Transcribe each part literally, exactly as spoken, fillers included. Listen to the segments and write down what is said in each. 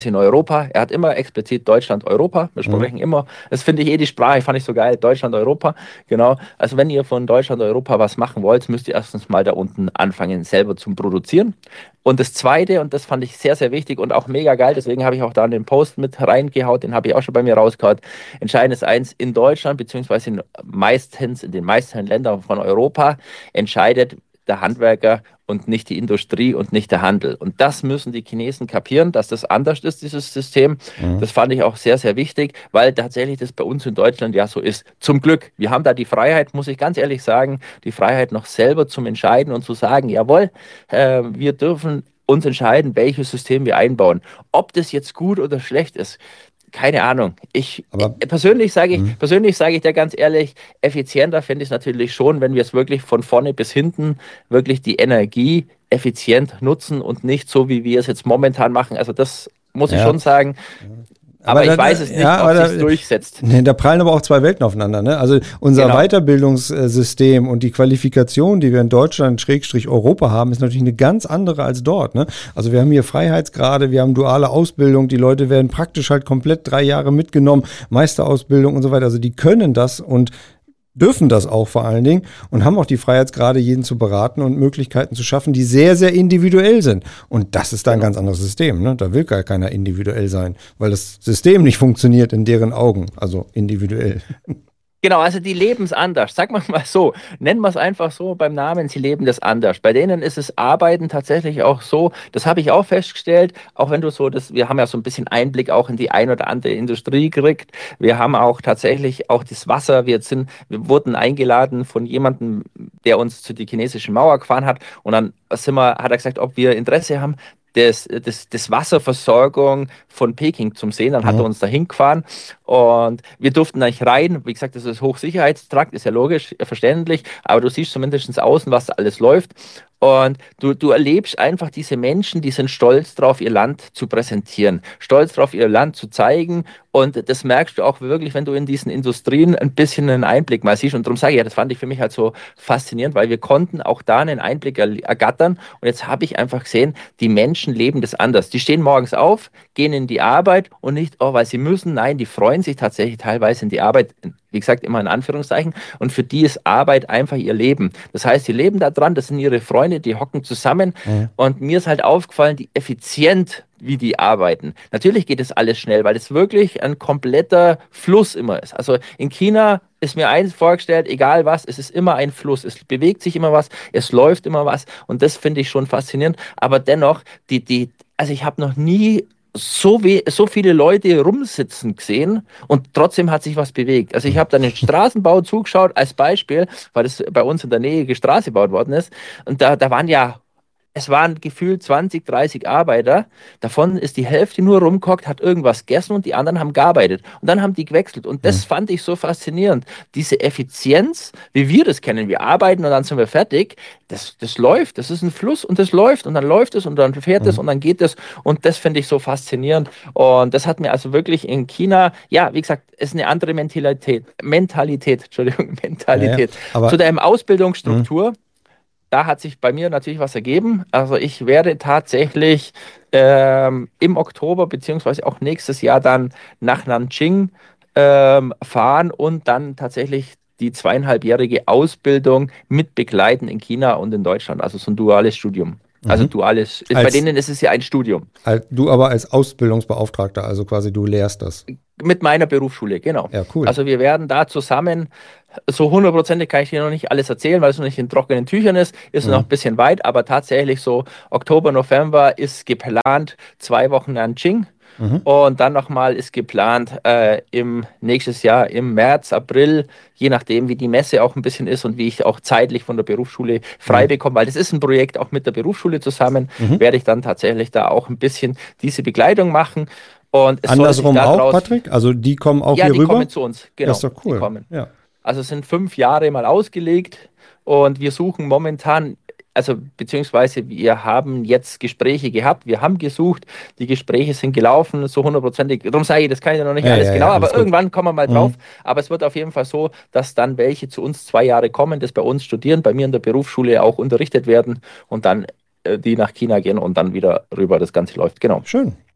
in Europa. Er hat immer explizit Deutschland, Europa. Wir Mhm. sprechen immer, das finde ich eh die Sprache, fand ich so geil, Deutschland, Europa. Genau. Also wenn ihr von Deutschland, Europa was machen wollt, müsst ihr erstens mal da unten anfangen, selber zu produzieren. Und das Zweite, und das fand ich sehr, sehr wichtig und auch mega geil, deswegen habe ich auch da den Post mit reingehaut, den habe ich auch schon bei mir rausgehauen. Entscheidend ist eins, in Deutschland, beziehungsweise in meistens, in den meisten Ländern von Europa, entscheidet der Handwerker und nicht die Industrie und nicht der Handel. Und das müssen die Chinesen kapieren, dass das anders ist, dieses System. Mhm. Das fand ich auch sehr, sehr wichtig, weil tatsächlich das bei uns in Deutschland ja so ist. Zum Glück. Wir haben da die Freiheit, muss ich ganz ehrlich sagen, die Freiheit noch selber zum Entscheiden und zu sagen, jawohl, äh, wir dürfen uns entscheiden, welches System wir einbauen. Ob das jetzt gut oder schlecht ist, keine Ahnung. Ich Aber äh, persönlich sage ich, mhm. persönlich sage ich dir ganz ehrlich, effizienter finde ich es natürlich schon, wenn wir es wirklich von vorne bis hinten wirklich die Energie effizient nutzen und nicht so, wie wir es jetzt momentan machen. Also das muss ich Ja. schon sagen. Aber Aber ich da, weiß es nicht, ja, ob aber sich da, durchsetzt. nee, da prallen aber auch zwei Welten aufeinander. Ne? Also unser Genau. Weiterbildungssystem und die Qualifikation, die wir in Deutschland, Schrägstrich Europa haben, ist natürlich eine ganz andere als dort. Ne? Also wir haben hier Freiheitsgrade, wir haben duale Ausbildung, die Leute werden praktisch halt komplett drei Jahre mitgenommen, Meisterausbildung und so weiter. Also die können das und dürfen das auch vor allen Dingen und haben auch die Freiheitsgrade, jeden zu beraten und Möglichkeiten zu schaffen, die sehr, sehr individuell sind. Und das ist da ein Genau. ganz anderes System. Ne? Da will gar keiner individuell sein, weil das System nicht funktioniert in deren Augen, also individuell. Genau, also die leben es anders. Sag mal mal so, nennen wir es einfach so beim Namen, sie leben das anders. Bei denen ist es Arbeiten tatsächlich auch so, das habe ich auch festgestellt, auch wenn du so das, wir haben ja so ein bisschen Einblick auch in die ein oder andere Industrie gekriegt. Wir haben auch tatsächlich auch das Wasser, wir sind, wir wurden eingeladen von jemandem, der uns zu die chinesische Mauer gefahren hat und dann sind wir, hat er gesagt, ob wir Interesse haben, das, das, das Wasserversorgung von Peking zum Sehen. Dann hat er Mhm. uns da hingefahren und wir durften da nicht rein. Wie gesagt, das ist Hochsicherheitstrakt, ist ja logisch, verständlich, aber du siehst zumindest außen, was da alles läuft. Und du, du erlebst einfach diese Menschen, die sind stolz drauf, ihr Land zu präsentieren, stolz drauf, ihr Land zu zeigen. Und das merkst du auch wirklich, wenn du in diesen Industrien ein bisschen einen Einblick mal siehst. Und darum sage ich ja, das fand ich für mich halt so faszinierend, weil wir konnten auch da einen Einblick er ergattern. Und jetzt habe ich einfach gesehen, die Menschen leben das anders. Die stehen morgens auf, gehen in die Arbeit und nicht, oh, weil sie müssen. Nein, die freuen sich tatsächlich teilweise in die Arbeit. Wie gesagt, immer in Anführungszeichen. Und für die ist Arbeit einfach ihr Leben. Das heißt, sie leben da dran, das sind ihre Freunde, die hocken zusammen. Mhm. Und mir ist halt aufgefallen, wie effizient, wie die arbeiten. Natürlich geht das alles schnell, weil es wirklich ein kompletter Fluss immer ist. Also in China ist mir eins vorgestellt, egal was, es ist immer ein Fluss. Es bewegt sich immer was, es läuft immer was. Und das finde ich schon faszinierend. Aber dennoch, die, die, also ich habe noch nie so, we so viele Leute rumsitzen gesehen und trotzdem hat sich was bewegt. Also ich habe dann den Straßenbau zugeschaut als Beispiel, weil das bei uns in der Nähe die Straße gebaut worden ist. Und da, da waren ja, es waren gefühlt zwanzig, dreißig Arbeiter. Davon ist die Hälfte nur rumgehockt, hat irgendwas gegessen und die anderen haben gearbeitet. Und dann haben die gewechselt. Und das Mhm. fand ich so faszinierend. Diese Effizienz, wie wir das kennen. Wir arbeiten und dann sind wir fertig. Das, das läuft. Das ist ein Fluss und das läuft. Und dann läuft es und dann fährt es Mhm. und dann geht es. Und das finde ich so faszinierend. Und das hat mir also wirklich in China, ja, wie gesagt, ist eine andere Mentalität. Mentalität, Entschuldigung, Ja, ja. Mentalität. Zu Aber der mhm. Ausbildungsstruktur. Da hat sich bei mir natürlich was ergeben. Also ich werde tatsächlich ähm, im Oktober beziehungsweise auch nächstes Jahr dann nach Nanjing ähm, fahren und dann tatsächlich die zweieinhalbjährige Ausbildung mit begleiten in China und in Deutschland. Also so ein duales Studium. Also Mhm. duales, bei Als, denen ist es ja ein Studium. als du aber als Ausbildungsbeauftragter, also quasi du lehrst das. Mit meiner Berufsschule, genau. Ja, cool. Also wir werden da zusammen, so hundertprozentig kann ich dir noch nicht alles erzählen, weil es noch nicht in trockenen Tüchern ist, ist noch Mhm. ein bisschen weit, aber tatsächlich so Oktober, November ist geplant, zwei Wochen Nanjing Mhm. und dann nochmal ist geplant äh, im nächstes Jahr im März, April, je nachdem wie die Messe auch ein bisschen ist und wie ich auch zeitlich von der Berufsschule frei Mhm. bekomme, weil das ist ein Projekt auch mit der Berufsschule zusammen, Mhm. werde ich dann tatsächlich da auch ein bisschen diese Begleitung machen. Und es soll sich Andersrum auch, daraus, Patrick? Also die kommen auch ja, hier die rüber? kommen zu uns, Ja, ist genau, doch die cool. kommen. Ja. Also es sind fünf Jahre mal ausgelegt und wir suchen momentan, also beziehungsweise wir haben jetzt Gespräche gehabt, wir haben gesucht, die Gespräche sind gelaufen, so hundertprozentig. Darum sage ich, das kann ich noch nicht Ja, alles ja, genau, ja, alles aber gut. irgendwann kommen wir mal drauf. Mhm. Aber es wird auf jeden Fall so, dass dann welche zu uns zwei Jahre kommen, das bei uns studieren, bei mir in der Berufsschule auch unterrichtet werden und dann äh, die nach China gehen und dann wieder rüber das Ganze läuft. Genau. Schön.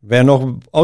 Wer noch